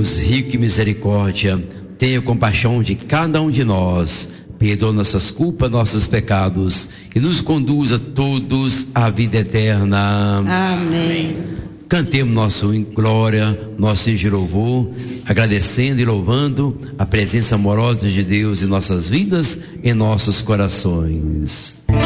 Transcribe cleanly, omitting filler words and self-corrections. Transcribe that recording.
Deus, rico em misericórdia, tenha compaixão de cada um de nós, perdoa nossas culpas, nossos pecados e nos conduza todos à vida eterna. Amém. Cantemos nosso glória, nosso hino de louvor, agradecendo e louvando a presença amorosa de Deus em nossas vidas, em nossos corações.